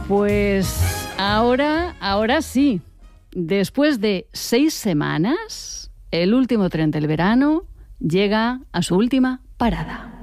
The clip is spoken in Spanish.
Pues ahora sí. Después de 6 semanas, el último tren del verano llega a su última parada.